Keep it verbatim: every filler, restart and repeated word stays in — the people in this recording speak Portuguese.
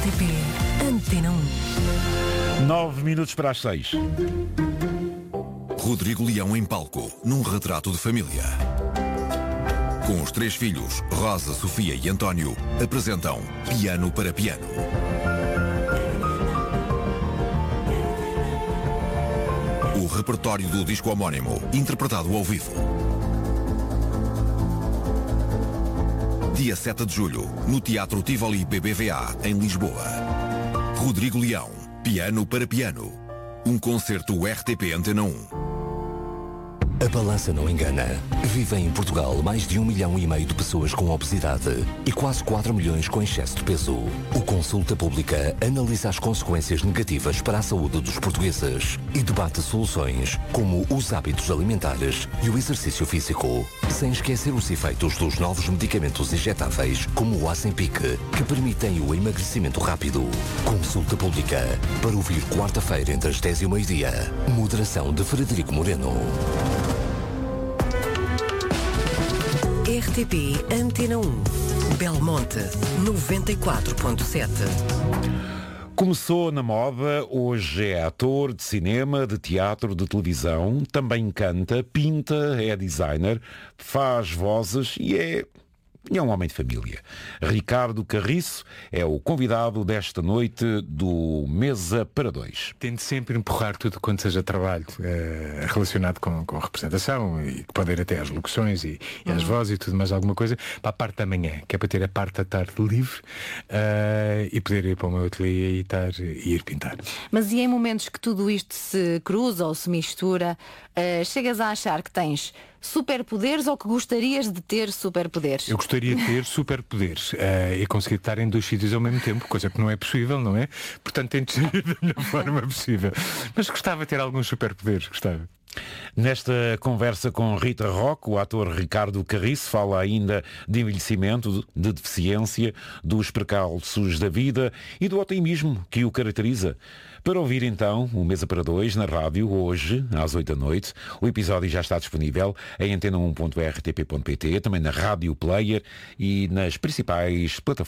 T P Antena um. Nove minutos para as seis. Rodrigo Leão em palco, num retrato de família. Com os três filhos, Rosa, Sofia e António, apresentam Piano para Piano. O repertório do disco homónimo, interpretado ao vivo. Dia sete de julho, no Teatro Tivoli B B V A, em Lisboa. Rodrigo Leão, Piano para Piano. Um concerto R T P Antena um. A balança não engana. Vivem em Portugal mais de um milhão e meio de pessoas com obesidade e quase quatro milhões com excesso de peso. O Consulta Pública analisa as consequências negativas para a saúde dos portugueses e debate soluções como os hábitos alimentares e o exercício físico, sem esquecer os efeitos dos novos medicamentos injetáveis como o Ozempic, que permitem o emagrecimento rápido. Consulta Pública, para ouvir quarta-feira entre as dez e o meio-dia. Moderação de Frederico Moreno. R T P Antena um. Belmonte noventa e quatro ponto sete. Começou na moda, hoje é ator de cinema, de teatro, de televisão, também canta, pinta, é designer, faz vozes e é... E é um homem de família. Ricardo Carriço é o convidado desta noite do Mesa para Dois. Tento sempre empurrar tudo quanto seja trabalho eh, relacionado com, com a representação e que pode ir até às locuções e, e às vozes e tudo mais alguma coisa para a parte da manhã, que é para ter a parte da tarde livre eh, e poder ir para o meu ateliê e, estar, e ir pintar. Mas e em momentos que tudo isto se cruza ou se mistura, eh, chegas a achar que tens superpoderes ou que gostarias de ter superpoderes? Eu gostaria de ter superpoderes uh, e conseguir estar em dois sítios ao mesmo tempo, coisa que não é possível, não é? Portanto, tento gerir da melhor forma possível. Mas gostava de ter alguns superpoderes, gostava. Nesta conversa com Rita Roque, o ator Ricardo Carriço fala ainda de envelhecimento, de deficiência, dos percalços da vida e do otimismo que o caracteriza. Para ouvir então o Mesa para Dois na rádio, hoje, às oito da noite, o episódio já está disponível em antena um ponto r t p ponto p t, também na Rádio Player e nas principais plataformas